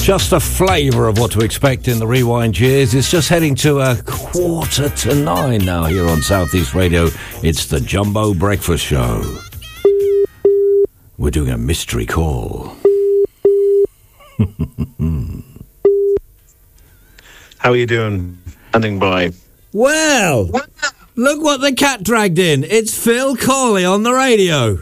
Just a flavour of what to expect in the Rewind Years. It's just heading to 8:45 now here on South East Radio. It's the Jumbo Breakfast Show. We're doing a mystery call. How are you doing? Standing by. Well, look what the cat dragged in. It's Phil Cawley on the radio.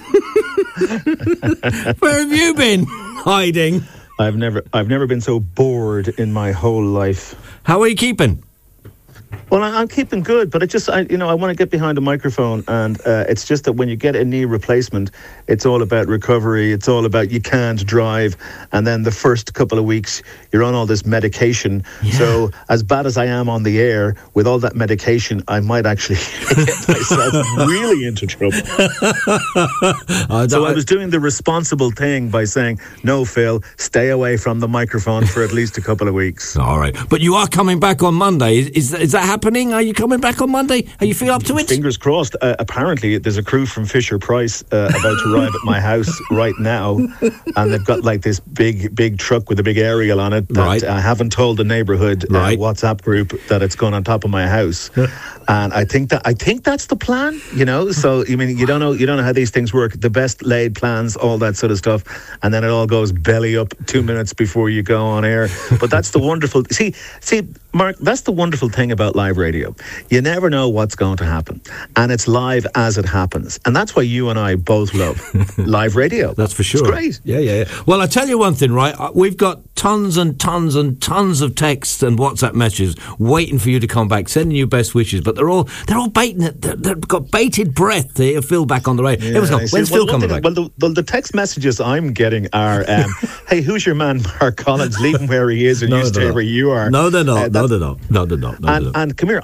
Where have you been hiding? I've never been so bored in my whole life. How are you keeping? Well, I'm keeping good, but I want to get behind a microphone, and it's just that when you get a knee replacement, it's all about recovery. It's all about you can't drive, and then the first couple of weeks you're on all this medication. Yeah. So as bad as I am on the air, with all that medication, I might actually get myself really into trouble. So I was doing the responsible thing by saying, "No, Phil, stay away from the microphone for at least a couple of weeks." All right, but you are coming back on Monday. Is that happening? Are you coming back on Monday? Are you feel up to it? Fingers crossed. Apparently, there's a crew from Fisher Price about to arrive at my house right now, and they've got like this big truck with a big aerial on it. That I haven't told the neighbourhood WhatsApp group that it's gone on top of my house, and I think that's the plan. You know, so I mean, you don't know how these things work. The best laid plans, all that sort of stuff, and then it all goes belly up 2 minutes before you go on air. But that's the wonderful. See, Mark, that's the wonderful thing about live radio. You never know what's going to happen, and it's live as it happens, and that's why you and I both love live radio. That's for sure. It's great. Yeah. Well, I tell you one thing, right? We've got tons and tons and tons of texts and WhatsApp messages waiting for you to come back, sending you best wishes, but they're all baiting it. They've got bated breath to Phil back on the radio. Yeah, when's Phil coming back? Well, the text messages I'm getting are, "Hey, who's your man, Mark Collins? Leave him where he is, and you stay where you are." No, they're not. No, they're not. And come here,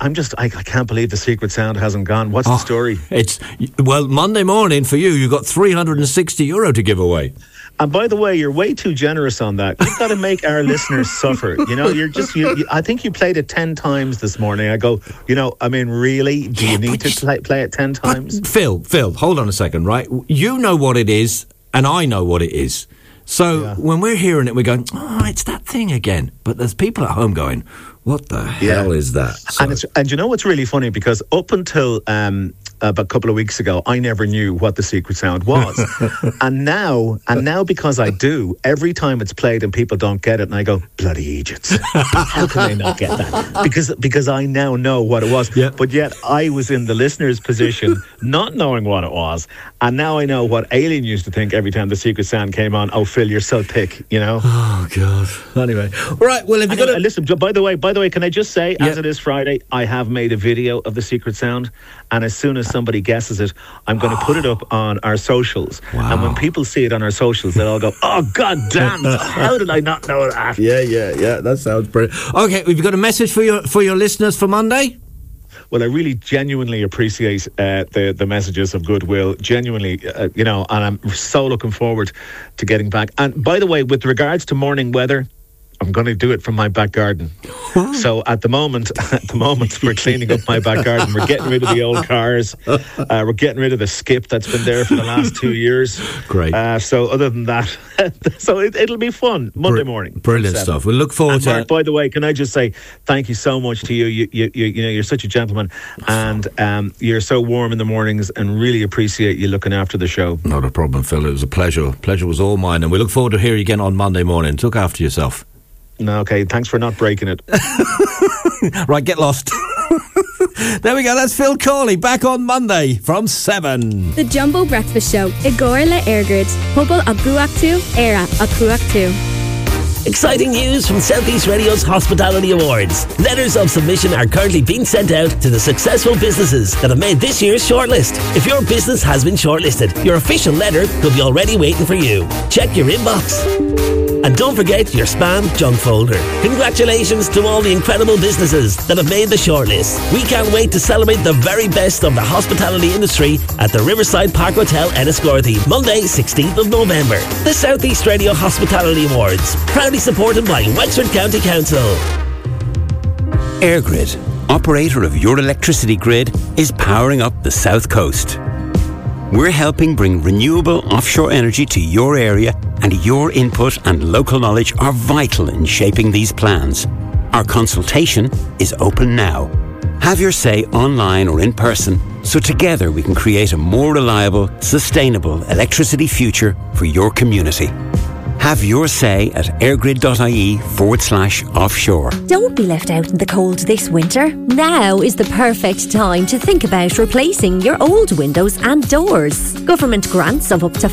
I can't believe the secret sound hasn't gone. What's the story? Well, Monday morning for you got €360 to give away. And by the way, you're way too generous on that. You've got to make our listeners suffer. You know, I think you played it 10 times this morning. I go, really? Do you need to play it 10 times? Phil, hold on a second, right? You know what it is, and I know what it is. So when we're hearing it, we're going, it's that thing again. But there's people at home going, what the hell is that? So, and you know what's really funny? Because up until about a couple of weeks ago, I never knew what the secret sound was. and now because I do, every time it's played and people don't get it, and I go, bloody idiots. How can they not get that? Because I now know what it was. Yep. But yet I was in the listener's position, not knowing what it was. And now I know what Alien used to think every time the secret sound came on. Oh, Phil, you're so thick, you know? Oh, God. Anyway. Right, well, if you got to... Listen, by the way, can I just say, as it is Friday, I have made a video of the secret sound, and as soon as somebody guesses it, I'm going to put it up on our socials. Wow. And when people see it on our socials, they'll all go, oh, God damn, how did I not know that? Yeah, that sounds brilliant. Okay, have you got a message for your listeners for Monday? Well, I really genuinely appreciate the messages of goodwill, genuinely, and I'm so looking forward to getting back. And by the way, with regards to morning weather, I'm going to do it from my back garden. So at the moment, we're cleaning up my back garden. We're getting rid of the old cars. We're getting rid of the skip that's been there for the last 2 years. Great. So other than that, so it'll be fun Monday morning. Brilliant stuff. We'll look forward to Mark, by the way, can I just say thank you so much to you. You're such a gentleman, and you're so warm in the mornings, and really appreciate you looking after the show. Not a problem, Phil. It was a pleasure. Pleasure was all mine, and we look forward to hearing you again on Monday morning. Look after yourself. No, okay, thanks for not breaking it. Right, get lost. There we go, that's Phil Cawley, back on Monday from 7. The Jumbo Breakfast Show. Igor le Ergrid. Pobl a Guaktu, Era a Kuaktu. Exciting news from South East Radio's Hospitality Awards. Letters of submission are currently being sent out to the successful businesses that have made this year's shortlist. If your business has been shortlisted, your official letter could be already waiting for you. Check your inbox. And don't forget your spam junk folder. Congratulations to all the incredible businesses that have made the shortlist. We can't wait to celebrate the very best of the hospitality industry at the Riverside Park Hotel, Enniscorthy, Monday, 16th of November. The South East Radio Hospitality Awards, proudly supported by Wexford County Council. EirGrid, operator of your electricity grid, is powering up the South Coast. We're helping bring renewable offshore energy to your area and your input and local knowledge are vital in shaping these plans. Our consultation is open now. Have your say online or in person, so together we can create a more reliable, sustainable electricity future for your community. Have your say at airgrid.ie/offshore. Don't be left out in the cold this winter. Now is the perfect time to think about replacing your old windows and doors. Government grants of up to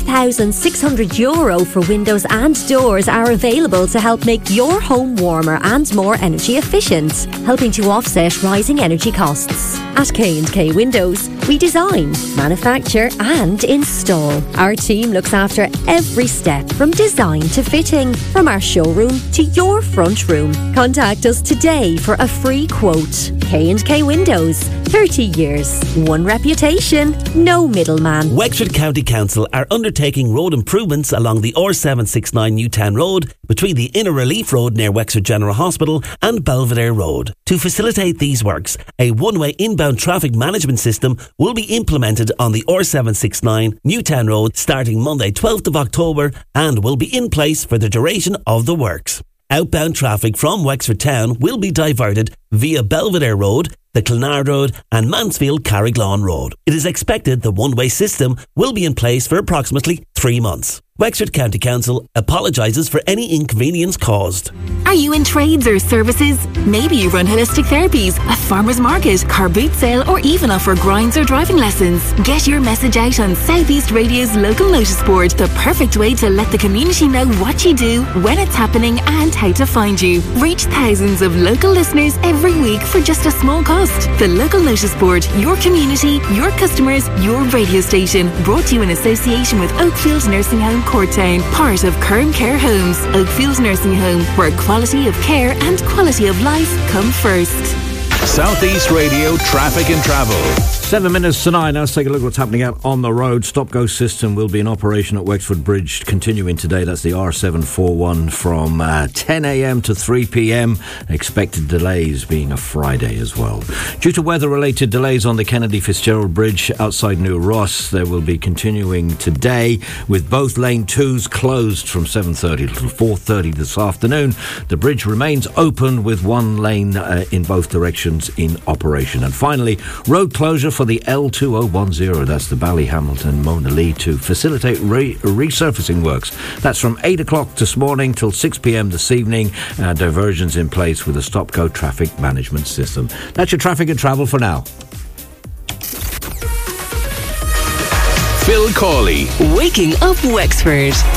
€5,600 for windows and doors are available to help make your home warmer and more energy efficient, helping to offset rising energy costs. At K&K Windows, we design, manufacture and install. Our team looks after every step from design to fitting, from our showroom to your front room. Contact us today for a free quote. K&K Windows, 30 years, one reputation, no middleman. Wexford County Council are undertaking road improvements along the R769 Newtown Road between the Inner Relief Road near Wexford General Hospital and Belvedere Road. To facilitate these works, a one-way inbound traffic management system will be implemented on the R769 Newtown Road starting Monday 12th of October and will be in place for the duration of the works. Outbound traffic from Wexford Town will be diverted via Belvedere Road, the Clonard Road and Mansfield Carriglawn Road. It is expected the one-way system will be in place for approximately 3 months. Wexford County Council apologises for any inconvenience caused. Are you in trades or services? Maybe you run holistic therapies, a farmer's market, car boot sale, or even offer grinds or driving lessons. Get your message out on South East Radio's local notice board, the perfect way to let the community know what you do, when it's happening, and how to find you. Reach thousands of local listeners every week for just a small cost. The local notice board, your community, your customers, your radio station. Brought to you in association with Oakfield Nursing Home Courtown, part of Curran Care Homes. Oakfield Nursing Home, where quality of care and quality of life come first. South East Radio Traffic and Travel. 7 minutes to 9. Now let's take a look at what's happening out on the road. Stop-go system will be in operation at Wexford Bridge continuing today. That's the R741 from 10 a.m. to 3 p.m. Expected delays being a Friday as well. Due to weather-related delays on the Kennedy Fitzgerald Bridge outside New Ross, they will be continuing today with both lane 2s closed from 7:30 to 4:30 this afternoon. The bridge remains open with one lane in both directions in operation. And finally, road closure for the L2010, that's the Ballyhamilton Mona Lee, to facilitate resurfacing works. That's from 8 o'clock this morning till 6 p.m. this evening. Diversions in place with a stop-go traffic management system. That's your traffic and travel for now. Phil Cawley. Waking Up Wexford.